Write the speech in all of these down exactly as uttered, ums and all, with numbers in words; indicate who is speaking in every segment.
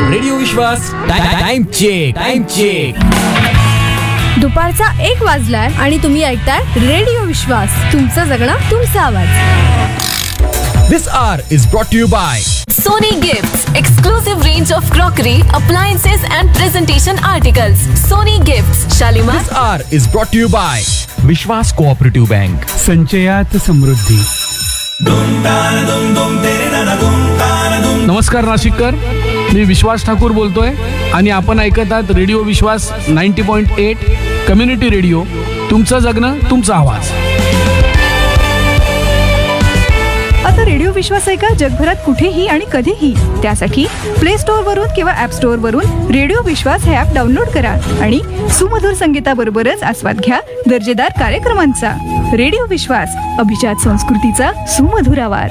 Speaker 1: Radio विश्वास time check time check.
Speaker 2: दुपारचा एक वाजलाय आणि तुम्ही ऐकताय रेडिओ विश्वास. तुमचं जगणं तुमचा आवाज.
Speaker 1: This hour is brought to you by
Speaker 3: Sony Gifts, exclusive range of crockery, appliances and presentation articles. Sony Gifts, Shalimar.
Speaker 1: This hour is brought to you by Vishwas cooperative bank.
Speaker 4: संचयात समृद्धी.
Speaker 5: नमस्कार नाशिककर, मी विश्वास ठाकूर बोलतोय आणि आपण ऐकत आहात रेडिओ विश्वास ninety point eight community radio. तुमचं जगणं तुमचा आवाज.
Speaker 6: आता रेडिओ विश्वास ऐका जगभरात कुठेही आणि कधीही. त्यासाठी प्ले स्टोअर वरून किंवा ऍप स्टोअर वरून रेडिओ विश्वास हे ऍप डाउनलोड करा आणि सुमधुर संगीताबरोबरच आस्वाद घ्या दर्जेदार कार्यक्रमांचा. रेडिओ विश्वास, अभिजात संस्कृतीचा सुमधुर आवाज.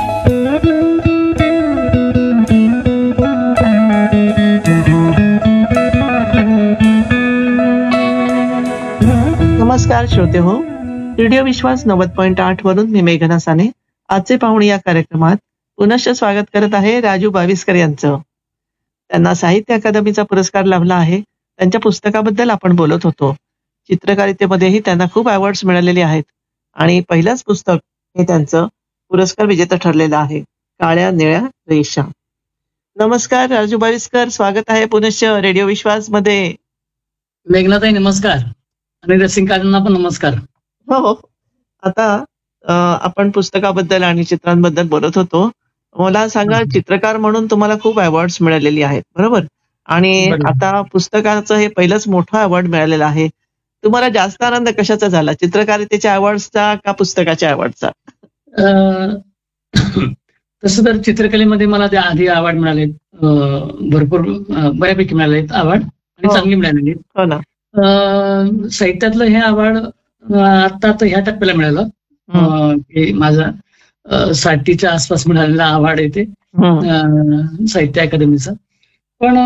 Speaker 7: नमस्कार श्रोते हो, रेडिओ विश्वास नव्वद पॉईंट आठ वरून मी मेघना साने आजचे पाहुणे या कार्यक्रमात पुनश्च स्वागत करत आहे राजू बाविस्कर यांचं. त्यांना साहित्य अकादमीचा पुरस्कार लाभला आहे. त्यांच्या पुस्तकाबद्दल आपण बोलत होतो. चित्रकारितेमध्येही त्यांना खूप अवॉर्ड्स मिळालेले आहेत आणि पहिलंच पुस्तक हे त्यांचं पुरस्कार विजेतं ठरलेलं आहे, काळ्या निळ्या रेषा. नमस्कार राजू बाविस्कर, स्वागत आहे पुनश्च रेडिओ विश्वास मध्ये.
Speaker 8: मेघनाताई नमस्कार आणि रसिकांना पण नमस्कार.
Speaker 7: हो, आता आपण पुस्तकाबद्दल आणि चित्रांबद्दल बोलत होतो. मला सांगा, चित्रकार म्हणून तुम्हाला खूप अवॉर्ड्स मिळालेली आहेत, बरोबर? आणि आता पुस्तकाचं हे पहिलंच मोठं अवॉर्ड मिळालेलं आहे. तुम्हाला जास्त आनंद कशाचा झाला, चित्रकारितेच्या अवॉर्डचा का पुस्तकाच्या अवॉर्डचा?
Speaker 8: तसं तर चित्रकलेमध्ये मला त्या आधी अवॉर्ड मिळाले, भरपूर बऱ्यापैकी मिळाले अवॉर्ड आणि चांगली मिळालेली.
Speaker 7: हो ना.
Speaker 8: साहित्यातलं हे अवॉर्ड आता आता ह्या टप्प्याला मिळालं. माझा साठीच्या आसपास मिळालेला अवॉर्ड आहे ते साहित्य अकादमीचा. पण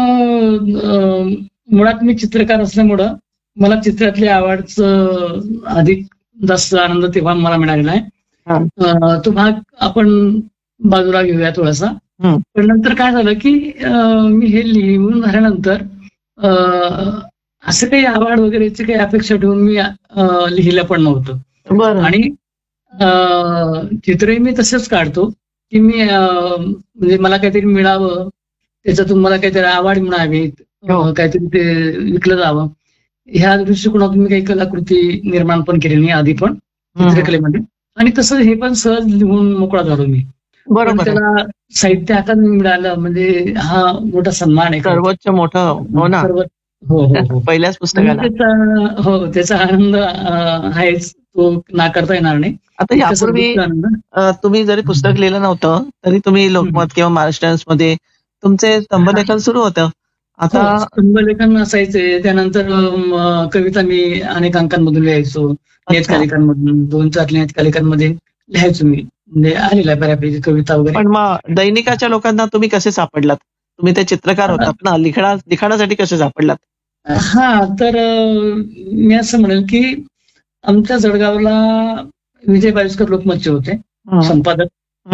Speaker 8: मुळात मी चित्रकार असल्यामुळं मला चित्रातले अवॉर्डचं अधिक जास्त आनंद तेव्हा मला मिळालेला आहे. तो भाग आपण बाजूला घेऊया थोडासा. पण नंतर काय झालं की मी हे लिहून झाल्यानंतर असं काही अवॉर्ड वगैरेची काही अपेक्षा ठेवून मी लिहिलं पण नव्हतं. आणि चित्रही मी तसंच काढतो की मी म्हणजे मला काहीतरी मिळावं, त्याच्यातून मला काहीतरी अवॉर्ड मिळावेत, काहीतरी ते विकलं जावं, ह्या दृष्टिकोनातून मी काही कलाकृती निर्माण पण केली नाही आधी पण चित्रकलेमध्ये. आणि तसं हे पण सहज लिहून मोकळा झालो मी. बरोबर. त्याला साहित्य अकादमी मिळालं म्हणजे हा मोठा सन्मान आहे,
Speaker 7: सर्वोच्च मोठं. हो ना.
Speaker 8: हो हो
Speaker 7: पहिल्याच पुस्तकाला.
Speaker 8: हो, त्याचा आनंद आहेच, तो नाकारता येणार नाही.
Speaker 7: आता यापूर्वी तुम्ही जरी पुस्तक लिहिलं नव्हतं तरी तुम्ही लोकमत किंवा महाराष्ट्र टाइम्स मध्ये तुमचे स्तंभलेखन सुरू होतं. आता
Speaker 8: स्तंभलेखन असायचे, त्यानंतर कविता मी अनेक अंकांमधून लिहायचो, नियतकालिकांमधून दोन चार नियतकालिकांमध्ये लिहायचो मी, म्हणजे आलेला बऱ्यापैकी कविता वगैरे.
Speaker 7: पण मग दैनिकाच्या लोकांना तुम्ही कसे सापडलात? तुम्ही ते चित्रकार होतात ना, लिखणा लिखाणासाठी कसे सापडलात?
Speaker 8: हा, तर मी असं म्हणेल की आमच्या जळगावला विजय बाविस्कर लोकमतचे होते संपादक.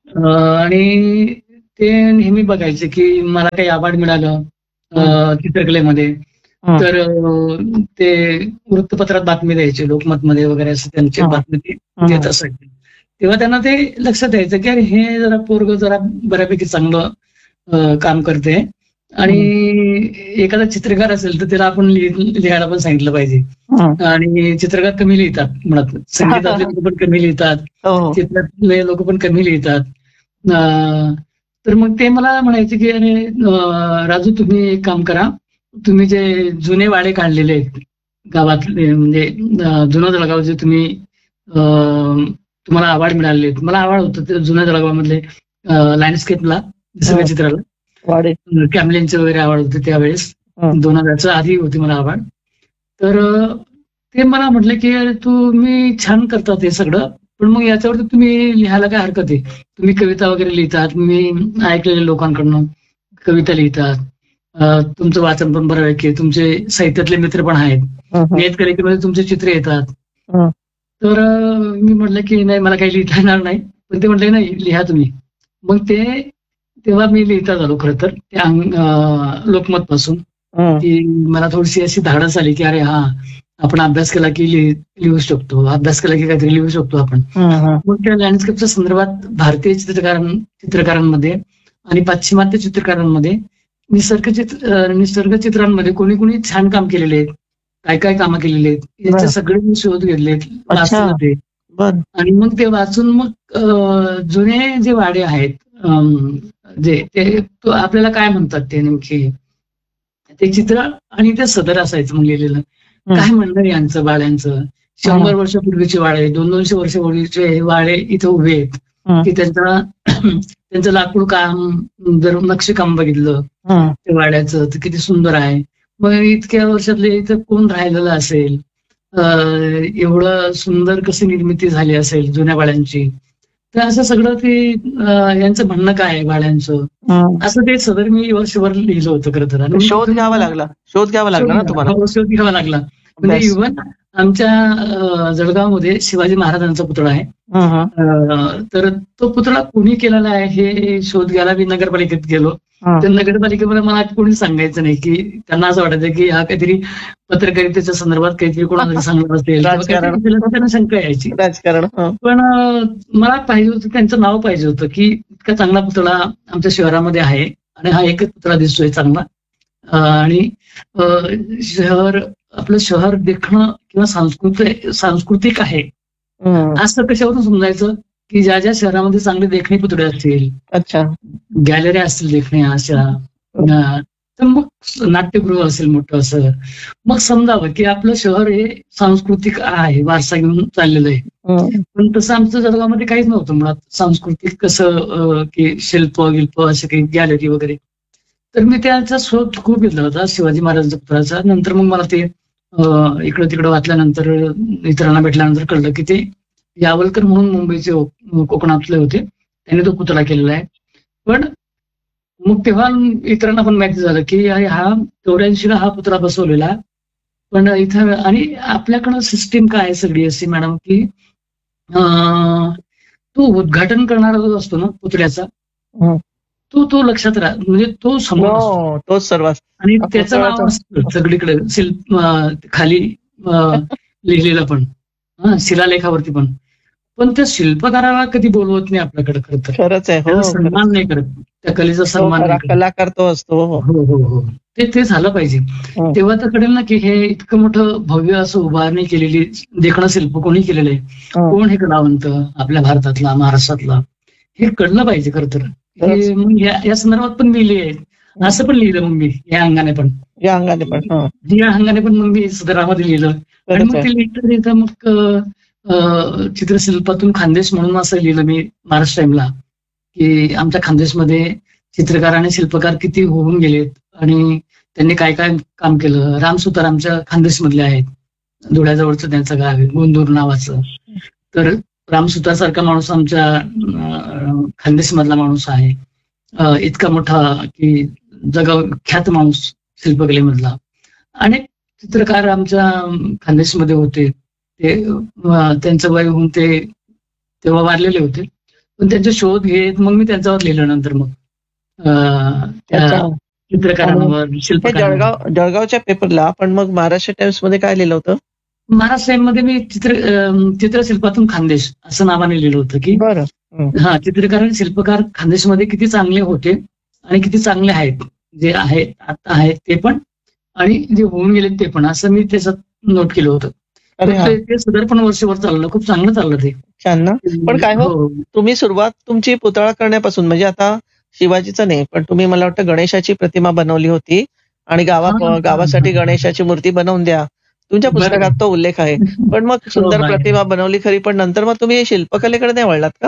Speaker 8: आणि ते नेहमी बघायचे की मला काही अवॉर्ड मिळालं चित्रकलेमध्ये तर ते वृत्तपत्रात बातमी द्यायचे, लोकमतमध्ये वगैरे असं त्यांची बातमी देत असायची. तेव्हा त्यांना ते लक्षात यायचं की अरे हे जरा पोरग जरा बऱ्यापैकी चांगलं काम करते आणि एखादा चित्रकार असेल तर त्याला आपण लिहायला पण सांगितलं पाहिजे. आणि चित्रकार कमी लिहितात म्हणत, संगीतातले लोक पण कमी लिहितात, चित्रातले लोक पण कमी लिहितात. तर मग ते मला म्हणायचे की अरे राजू, तुम्ही एक काम करा, तुम्ही जे जुने वाडे काढलेले आहेत गावातले, म्हणजे जुनं जळगाव जे तुम्ही तुम्हाला अवॉर्ड मिळाले, मला अवॉर्ड होतं ते जुन्या जळगावामधले लँडस्केपला, सगळ्या चित्राला कॅमलिनचे वगैरे अवॉर्ड होते त्यावेळेस, दोन हजारच्या आधी होती मला अवॉर्ड. तर ते मला म्हटलं की अरे तुम्ही छान करतात हे सगळं, पण मग याच्यावरती तुम्ही लिहायला काय हरकत आहे, तुम्ही कविता वगैरे लिहितात, मी ऐकलेल्या लोकांकडनं कविता लिहितात, तुमचं वाचन पण बऱ्यापैकी, तुमचे साहित्यातले मित्र पण आहेत, नियतकालिकेमध्ये तुमचे चित्र येतात. तर मी म्हटलं की नाही, मला काही लिहिता येणार नाही. पण ते म्हटले नाही, लिहा तुम्ही. मग ते तेव्हा मी लिहिता झालो खरं तर त्या अंग- लोकमत पासून
Speaker 7: हं.
Speaker 8: की मला थोडीशी अशी धाडस आली की अरे हा आपण अभ्यास केला की लिह- लिहू शकतो, अभ्यास केला की काहीतरी लिहू शकतो आपण.
Speaker 7: हं, हं.
Speaker 8: मग त्या लँडस्केपच्या संदर्भात भारतीय चित्रकारां चित्रकारांमध्ये आणि पाश्चिमात्य चित्रकारांमध्ये निसर्ग चित्र अं, निसर्ग चित्रांमध्ये कोणी कोणी छान काम केलेले आहेत, काय काय कामं केलेली आहेत याचे
Speaker 7: बरं.
Speaker 8: सगळे मी शोध घेतलेत,
Speaker 7: अच्छा.
Speaker 8: वाचलं ते.
Speaker 7: बर
Speaker 8: आणि मग ते वाचून मग अं, जुने जे वाडे आहेत अं, जे ते तो आपल्याला काय म्हणतात ते नेमके ते चित्र आणि ते सदर असायचं मग लिहिलेलं.
Speaker 7: हं.
Speaker 8: काय म्हणणं आहे यांचं वाड्यांचं, शंभर वर्षापूर्वीचे वाडे, दोन दोनशे वर्षापूर्वीचे हे वाडे इथे उभे आहेत
Speaker 7: हं.
Speaker 8: की त्यांचा त्यांचं लाकूड काम जर नक्षीकाम बघितलं
Speaker 7: हं.
Speaker 8: ते वाड्याचं तर किती सुंदर आहे. मग इतक्या वर्षातले इथं कोण राहिलेलं असेल, अं, एवढं सुंदर कशी निर्मिती झाली असेल जुन्या वाड्यांची. तर असं सगळं ते अं, यांचं म्हणणं काय आहे वाड्यांचं,
Speaker 7: हं.
Speaker 8: असं ते सदर मी वर्षभर लिहिलं होतं खरं तर. आणि
Speaker 7: शोध घ्यावा लागला शोध घ्यावा लागला ना तुम्हाला.
Speaker 8: हो, शोध घ्यावा लागला. म्हणजे
Speaker 7: अभ्यास.
Speaker 8: इव्हन आमच्या अं, जळगावमध्ये शिवाजी महाराजांचा पुतळा आहे.
Speaker 7: हं, हं.
Speaker 8: अं, तर तो पुतळा कोणी केलेला आहे हे शोध घ्यायला मी नगरपालिकेत गेलो.
Speaker 7: हं.
Speaker 8: तर नगरपालिकेमध्ये मला कोणी सांगायचं नाही की त्यांना असं वाटायचं की हा काहीतरी पत्रकारितेच्या संदर्भात काहीतरी कोणाला सांगणार असेल किंवा
Speaker 7: राजकारण.
Speaker 8: काहीतरी केलं तर त्यांना शंका यायची.
Speaker 7: राजकारण. हं.
Speaker 8: पण अं, मला पाहिजे होतं, त्यांचं नाव पाहिजे होतं की इतका चांगला पुतळा आमच्या शहरामध्ये आहे आणि हा एकच पुतळा दिसतोय चांगला. अं, आणि अं, शहर आपलं शहर देखणं किंवा सांस्कृतिक सांस्कृतिक आहे
Speaker 7: हं.
Speaker 8: असं कशावरून समजायचं की ज्या ज्या शहरामध्ये चांगले देखणे पुतळे असतील,
Speaker 7: अच्छा.
Speaker 8: गॅलऱ्या असतील देखण्या अशा, अं, तर मग नाट्यगृह असेल मोठं असं, मग समजावं की आपलं शहर हे सांस्कृतिक आहे, वारसा घेऊन चाललेलं आहे.
Speaker 7: हं.
Speaker 8: पण तसं आमचं जळगावमध्ये काहीच नव्हतं मुळात सांस्कृतिक कसं अं, की शिल्प गिल्प असे काही गॅलरी वगैरे. तर मी त्याचा शोध खूप घेतला होता शिवाजी महाराजांच्या पुतळ्याचा. नंतर मग मला ते अं, इकडं तिकडं वाचल्यानंतर इतरांना भेटल्यानंतर कळलं की ते यावलकर म्हणून मुंबईचे हो- कोकणातले होते, त्यांनी तो पुतळा केलेला आहे. पण मग तेव्हा इतरांना पण माहिती झालं की अरे हा चौऱ्याऐंशीला हा पुतळा बसवलेला. पण इथं आणि आपल्याकडं सिस्टीम काय आहे सगळी अशी मॅडम की अं, तो उद्घाटन करणारा जो असतो ना पुतळ्याचा,
Speaker 7: हं.
Speaker 8: तो तो लक्षात राह म्हणजे तो समोर असतो.
Speaker 7: हो, तोच सर्वात.
Speaker 8: आणि
Speaker 7: हा
Speaker 8: त्याचं
Speaker 7: पुतळाचा-
Speaker 8: नाव असतं सगळीकडे शिल्प अं, खाली अं, लिहिलेलं पण, हा शिलालेखावरती पण. पण त्या शिल्पकाराला कधी बोलवत नाही आपल्याकडे खरं तर.
Speaker 7: खरंच आहे. हो,
Speaker 8: त्याचा
Speaker 7: खरंच.
Speaker 8: सन्मान नाही करत, त्या कलेचा
Speaker 7: तो
Speaker 8: सन्मान
Speaker 7: खरा
Speaker 8: नाही करत.
Speaker 7: कलाकार तो असतो. हो.
Speaker 8: हो हो हो ते ते झालं पाहिजे.
Speaker 7: हं.
Speaker 8: तेव्हा तर कळेल ना की हे इतकं मोठं भव्य असं उभारणी केलेली देखणं शिल्प कोणी केलेलं आहे,
Speaker 7: हं.
Speaker 8: कोण हे कलावंत आपल्या भारतातला महाराष्ट्रातला, हे कळलं पाहिजे खरं तर. हे मग या या संदर्भात पण लिहिले आहेत, असं पण लिहिलं मग मी या अंगाने पण,
Speaker 7: या अंगाने पण. हं.
Speaker 8: या अंगाने पण मग मी सदरामध्ये लिहिलं. आणि
Speaker 7: खरंच
Speaker 8: मग
Speaker 7: आहे.
Speaker 8: ते लिहिता लिहिता मग अं, अं, चित्रशिल्पातून खानदेश म्हणून असं लिहिलं मी महाराष्ट्र टाइमला की आमच्या खानदेशमध्ये चित्रकार आणि शिल्पकार किती होऊन गेलेत आणि त्यांनी काय काय काम केलं. राम सुतार आमच्या खानदेशमधले आहेत, धुळ्याजवळचं त्यांचं गाव आहे गोंदूर नावाचं. तर राम सुतार सारखा माणूस आमच्या अं, खानदेशमधला माणूस आहे, अं, इतका मोठा की जगा ख्यात माणूस शिल्पकलेमधला. अनेक चित्रकार आमच्या खानदेशमध्ये होते, ते अं, त्यांचं वय होऊन ते तेव्हा वारलेले होते. पण त्यांचे शोध घेत मग मी त्यांच्यावर लिहिलं नंतर मग अं, त्या
Speaker 7: अच्छा.
Speaker 8: चित्रकारांवर
Speaker 7: हे
Speaker 8: शिल्पकारांवर.
Speaker 7: जळगाव जळगावच्या पेपरला पण मग महाराष्ट्र टाइम्स मध्ये काय लिहिलं होतं?
Speaker 8: महाराष्ट्र टाइममध्ये मी चित्र अं, चित्रशिल्पातून खानदेश असं नावाने लिहिलं होतं की
Speaker 7: बरं. हं.
Speaker 8: हा चित्रकार आणि शिल्पकार खानदेशमध्ये किती चांगले होते आणि किती चांगले आहेत, जे आहेत आता आहेत ते पण आणि जे होऊन गेले ते पण, असं मी त्याच्यात नोट केलं होतं.
Speaker 7: अरे हा,
Speaker 8: ते ते सदर पण वर्षभर चाललं, खूप चांगलं चाललं ते.
Speaker 7: छान ना. पण काय हो,
Speaker 8: हो
Speaker 7: तुम्ही सुरुवात तुमची पुतळा करण्यापासून, म्हणजे आता शिवाजीचं नाही, पण तुम्ही मला वाटतं गणेशाची प्रतिमा बनवली होती आणि गावा
Speaker 8: हा, हा,
Speaker 7: गावासाठी
Speaker 8: हा.
Speaker 7: गणेशाची मूर्ती बनवून द्या, तुमच्या
Speaker 8: बरोबर.
Speaker 7: पुस्तकात तो उल्लेख आहे. पण मग सुंदर
Speaker 8: हो, आहे.
Speaker 7: प्रतिमा बनवली खरी, पण नंतर मग तुम्ही शिल्पकलेकडे नाही वळलात का?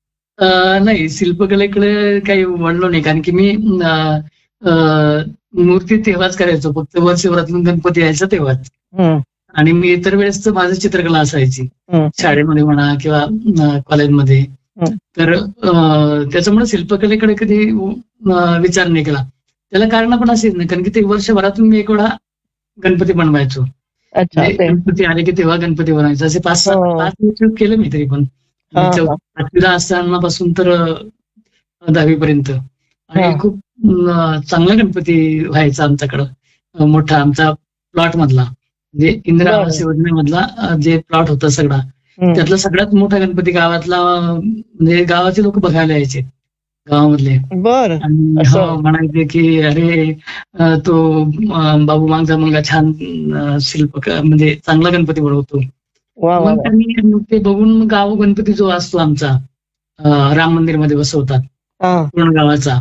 Speaker 8: अं, नाही शिल्पकलेकडे काही वळलो नाही, कारण की मी अं, अं, मूर्ती तेव्हाच करायचो, फक्त वर्षभरातून गणपती यायचा तेव्हाच.
Speaker 7: हं.
Speaker 8: आणि मी इतर वेळेस तर माझी चित्रकला असायची
Speaker 7: हं.
Speaker 8: शाळेमध्ये म्हणा किंवा अं, कॉलेजमध्ये.
Speaker 7: हं.
Speaker 8: तर अं, त्याच्यामुळे शिल्पकलेकडे कधी अं, विचार नाही केला. त्याला कारण पण असेच नाही, कारण की ते वर्षभरातून मी एक वेळा गणपती बनवायचो.
Speaker 7: अच्छा.
Speaker 8: म्हणजे
Speaker 7: ते-
Speaker 8: गणपती आले की तेव्हा गणपती बनवायचे, असे पाच सात
Speaker 7: हो.
Speaker 8: पाच वर्ष केलं मी तरी पण.
Speaker 7: हा, हा.
Speaker 8: चौ- पाचवीला असताना पासून तर अं, दहावीपर्यंत. आणि
Speaker 7: हा.
Speaker 8: खूप अं, चांगला गणपती व्हायचा आमच्याकडं. अं, मोठा आमचा प्लॉट मधला म्हणजे इंदिरा
Speaker 7: बरं.
Speaker 8: आवास योजनेमधला अं, जे प्लॉट होता सगळा,
Speaker 7: हम्म.
Speaker 8: त्यातला सगळ्यात मोठा गणपती गावातला, अं, म्हणजे गावाचे लोक बघायला यायचे गावामधले.
Speaker 7: बर
Speaker 8: आणि
Speaker 7: असं.
Speaker 8: हो म्हणायचे की अरे अं, तो अं, बाबू मांगचा मुलगा छान अं, शिल्प म्हणजे चांगला गणपती बनवतो.
Speaker 7: वा वा
Speaker 8: मग
Speaker 7: वा.
Speaker 8: त्यांनी ते बघून गाव गणपती जो असतो आमचा अं, राम मंदिरमध्ये बसवतात
Speaker 7: हा.
Speaker 8: पूर्ण गावाचा,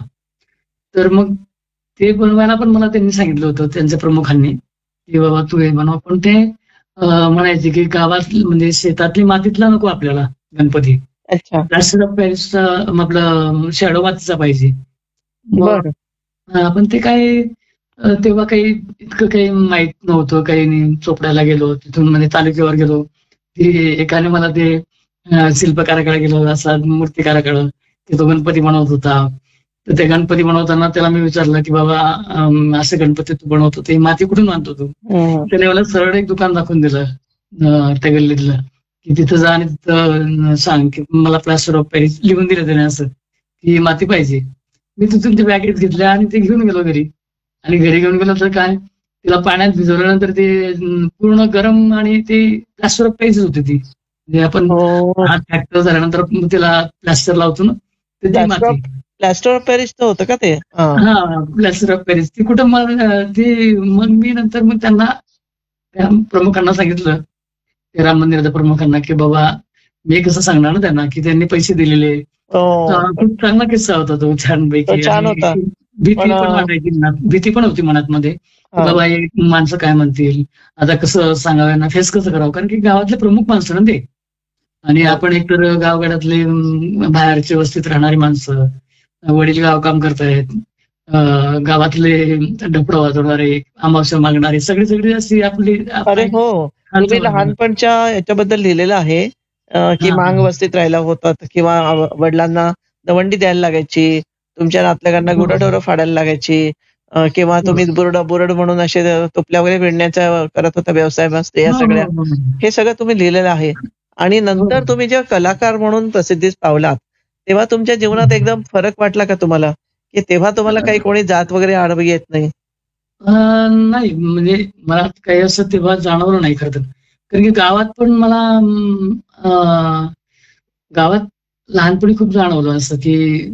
Speaker 8: तर मग ते बनवायला पण मला त्यांनी सांगितलं होतं त्यांच्या प्रमुखांनी की बाबा तू हे बनव. पण ते अं, म्हणायचे की गावात म्हणजे शेतातली मातीतला नको आपल्याला गणपती,
Speaker 7: अच्छा.
Speaker 8: प्लास्टर ऑफ पॅरिसचा आपलं शॅडो मातीचा पाहिजे. मग
Speaker 7: बर
Speaker 8: हा, पण ते काय अं, तेव्हा काही इतकं काही माहित नव्हतं काही नाही. चोपड्याला गेलो, तिथून म्हणजे तालुक्यावर गेलो, ती एकाने मला ते अं, शिल्पकाराकडे गेलो, असा मूर्तिकाराकडे, ते तो गणपती बनवत होता. तर ते गणपती बनवताना त्याला मी विचारलं की बाबा अं, असं गणपती तू बनवतो ते माती कुठून आणतो तू?
Speaker 7: हम्म.
Speaker 8: त्याने मला सरळ एक दुकान दाखवून दिलं अं, त्या गल्लीतलं, की तिथं जा आणि तिथं सांग की मला प्लास्टर ऑफ पॅरिस लिहून दिलं त्याने असं की माती पाहिजे. मी तिथून ते बॅगेत घेतल्या आणि ते घेऊन गेलो घरी. आणि घरी घेऊन गेलो तर काय, तिला पाण्यात भिजवल्यानंतर ते अं, पूर्ण गरम आणि ते प्लास्टर ऑफ पॅरिस होती ती. म्हणजे आपण
Speaker 7: हो.
Speaker 8: हात फॅक्टर झाल्यानंतर मग तिला प्लास्टर लावतो ना, तर ती
Speaker 7: प्लास्टर
Speaker 8: माती.
Speaker 7: ऑफ प्लास्टर ऑफ पॅरिस होतं का ते? हा.
Speaker 8: हा, प्लास्टर ऑफ पॅरिस ती कुठं मग अं, ती मग मी नंतर मग त्यांना त्या प्रमुखांना सांगितलं, ते राम मंदिराच्या प्रमुखांना, की बाबा मी कसं सांगणार ना त्यांना की त्यांनी पैसे दिलेले.
Speaker 7: हो.
Speaker 8: अं, खूप चांगला किस्सा होता तो, छानपैकी.
Speaker 7: तो छान
Speaker 8: आणि
Speaker 7: होता.
Speaker 8: भीती
Speaker 7: पण,
Speaker 8: पण
Speaker 7: अं,
Speaker 8: वाटायची मनात, भीती पण होती मनात मध्ये की
Speaker 7: हा.
Speaker 8: बाबा हे माणसं काय म्हणतील, आता कसं सांगावं यांना, फेस कसं करावं, कारण की गावातले प्रमुख माणसं ना ते. आणि
Speaker 7: हो.
Speaker 8: आपण एकतर गावगाड्यातले अं, बाहेरची वस्तीत राहणारी माणसं, वडील गाव काम करतायत, अं, गावातले डपडं वाजवणारे, अमावस्या मागणारे, सगळी सगळी अशी आपली
Speaker 7: अरे
Speaker 8: आपली
Speaker 7: हो, तुम्ही
Speaker 8: हालचाल होती.
Speaker 7: लहानपणच्या याच्याबद्दल लिहिलेलं आहे, अं, की
Speaker 8: हा,
Speaker 7: मांग वस्तीत राहायला होतात किंवा आव- वडिलांना दवंडी द्यायला लागायची, तुमच्या नातलगांना
Speaker 8: हो,
Speaker 7: गुडढोरं फाडायला लागायची, अं, किंवा
Speaker 8: हो,
Speaker 7: तुम्ही बुरड बुरड म्हणून असे टोपल्या वगैरे विणण्याचा करत होता व्यवसाय मस्त या
Speaker 8: हो,
Speaker 7: सगळ्या.
Speaker 8: हो, हो.
Speaker 7: हे सगळं तुम्ही लिहिलेलं आहे. आणि
Speaker 8: हो.
Speaker 7: नंतर तुम्ही जेव्हा कलाकार म्हणून प्रसिद्धीस पावलात, तेव्हा तुमच्या जीवनात एकदम फरक वाटला का तुम्हाला, की तेव्हा तुम्हाला काही कोणी जात वगैरे आडवी येत नाही?
Speaker 8: अं, नाही, म्हणजे मला काही असं तेव्हा जाणवलं नाही खरं तर. कारण की गावात पण मला अं, अं, गावात लहानपणी खूप जाणवलं असं की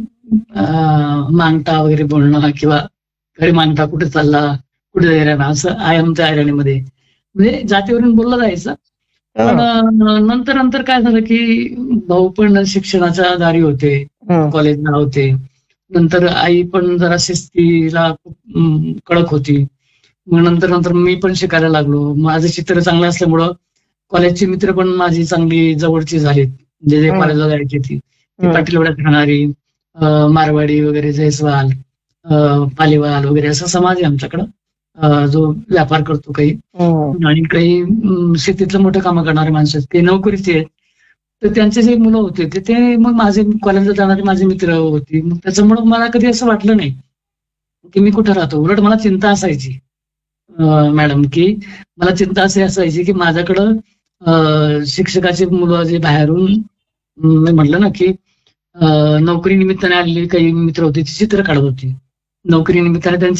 Speaker 8: अं, मांगटा वगैरे बोलणं, किंवा घरी मांगटा कुठे चालला, कुठे जायला ना, असं आहे आमच्या ऐरणीमध्ये. म्हणजे जातीवरून बोललं जायचं. पण
Speaker 7: हा.
Speaker 8: अं, नंतर नंतर काय झालं की भाऊ पण शिक्षणाच्या दारी होते,
Speaker 7: हं.
Speaker 8: कॉलेजला होते. नंतर आई पण जरा शिस्तीला खूप अं, कडक होती. मग नंतर नंतर मी पण शिकायला लागलो. माझं चित्र चांगलं असल्यामुळं कॉलेजची मित्र पण माझी चांगली जवळची झालीत. जे जे
Speaker 7: हं.
Speaker 8: कॉलेजला जायची ती ती
Speaker 7: हं.
Speaker 8: पाटीलवाड्यात राहणारी, अं, मारवाडी वगैरे, जयस्वाल, अं, पालीवाल वगैरे असा समाज आहे आमच्याकडं, अं, जो व्यापार करतो काही,
Speaker 7: हं.
Speaker 8: आणि काही अं, शेतीतलं मोठं कामं करणारे माणसं आहेत, ते नोकरीचे आहेत. तर त्यांचे जे मुलं होते ते ते मग माझे कॉलेजला जाणारे माझे मित्र होती. मग त्याच्यामुळं मला कधी असं वाटलं नाही की मी कुठं राहतो. उलट मला चिंता असायची अं, मॅडम, की मला चिंता अशी असायची की माझ्याकडं अं, शिक्षकाची मुलं जे बाहेरून, अं, मी म्हटलं ना की अं, नोकरी निमित्ताने आलेली काही मित्र होती, ती चित्र काढत होती. नोकरी निमित्ताने त्यांची